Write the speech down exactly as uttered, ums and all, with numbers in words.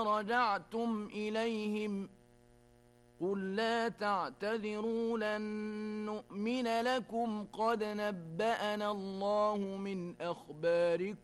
رجعتم إليهم قل لا تعتذروا لن نؤمن لكم قد نبأنا الله من أخباركم